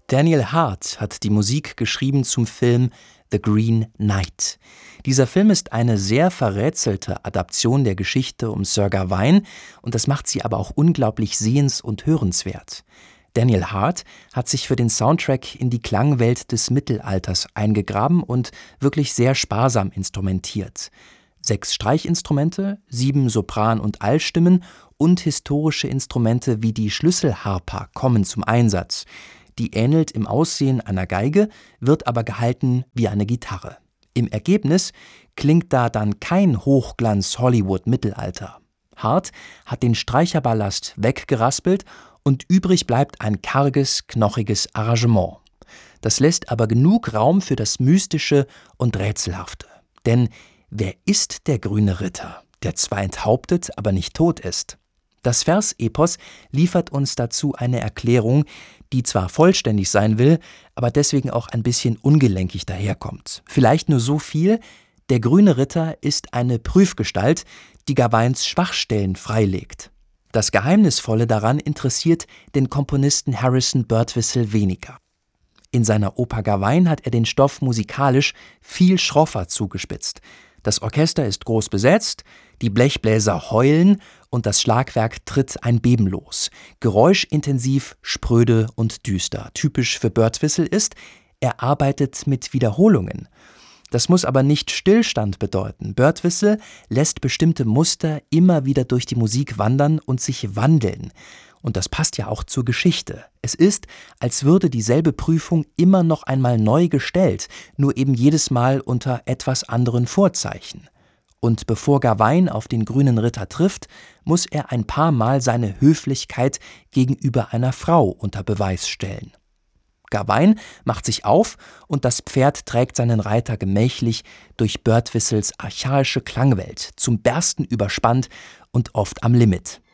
Daniel Hart hat die Musik geschrieben zum Film The Green Knight. Dieser Film ist eine sehr verrätselte Adaption der Geschichte um Sir Gawain und das macht sie aber auch unglaublich sehens- und hörenswert. Daniel Hart hat sich für den Soundtrack in die Klangwelt des Mittelalters eingegraben und wirklich sehr sparsam instrumentiert. 6 Streichinstrumente, 7 Sopran- und Altstimmen und historische Instrumente wie die Schlüsselharpa kommen zum Einsatz. Die ähnelt im Aussehen einer Geige, wird aber gehalten wie eine Gitarre. Im Ergebnis klingt da dann kein Hochglanz-Hollywood-Mittelalter. Hart hat den Streicherballast weggeraspelt und übrig bleibt ein karges, knochiges Arrangement. Das lässt aber genug Raum für das Mystische und Rätselhafte. Denn wer ist der grüne Ritter, der zwar enthauptet, aber nicht tot ist? Das Versepos liefert uns dazu eine Erklärung, die zwar vollständig sein will, aber deswegen auch ein bisschen ungelenkig daherkommt. Vielleicht nur so viel: Der grüne Ritter ist eine Prüfgestalt, die Gawains Schwachstellen freilegt. Das Geheimnisvolle daran interessiert den Komponisten Harrison Birtwistle weniger. In seiner Oper Gawain hat er den Stoff musikalisch viel schroffer zugespitzt. Das Orchester ist groß besetzt, die Blechbläser heulen und das Schlagwerk tritt ein Beben los. Geräuschintensiv, spröde und düster. Typisch für Birtwistle ist, er arbeitet mit Wiederholungen. Das muss aber nicht Stillstand bedeuten. Birtwistle lässt bestimmte Muster immer wieder durch die Musik wandern und sich wandeln. Und das passt ja auch zur Geschichte. Es ist, als würde dieselbe Prüfung immer noch einmal neu gestellt, nur eben jedes Mal unter etwas anderen Vorzeichen. Und bevor Gawain auf den grünen Ritter trifft, muss er ein paar Mal seine Höflichkeit gegenüber einer Frau unter Beweis stellen. Gawain macht sich auf und das Pferd trägt seinen Reiter gemächlich durch Birtwistles archaische Klangwelt, zum Bersten überspannt und oft am Limit.